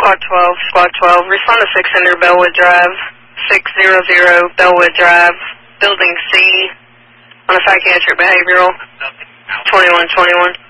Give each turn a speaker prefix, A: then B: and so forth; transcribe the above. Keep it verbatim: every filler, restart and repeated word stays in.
A: Squad twelve, Squad twelve, respond to six hundred Bellwood Drive, six hundred Bellwood Drive, Building C, on a psychiatric behavioral, twenty-one twenty-one.